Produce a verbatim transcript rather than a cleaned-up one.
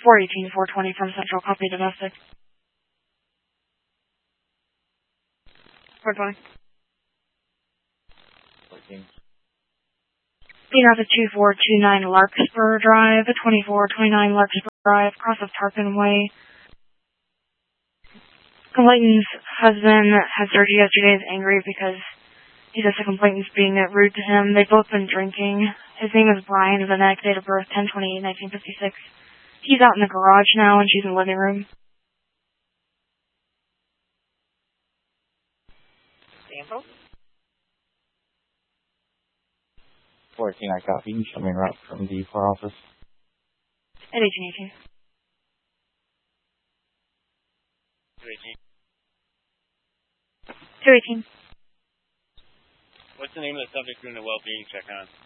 four eighteen, four twenty from Central, copy domestic. four twenty. fourteen. Being out to two four two nine Larkspur Drive, twenty-four twenty-nine Larkspur Drive, cross of Tarpon Way. Complainant's husband had surgery yesterday, is angry because he says the complainant's being rude to him. They've both been drinking. His name is Brian, of the next date of birth, ten twenty-eight nineteen fifty-six. He's out in the garage now, and she's in the living room. Sample? fourteen, I copy. Show me route from the four office. At eighteen eighteen. two eighteen. two eighteen. What's the name of the subject doing the well-being check on?